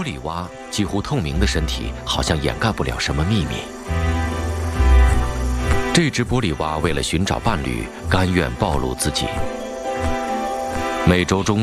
璃蛙几乎透明的身体好像掩盖不了什么秘密。这只玻璃蛙为了寻找伴侣，甘愿暴露自己。每周中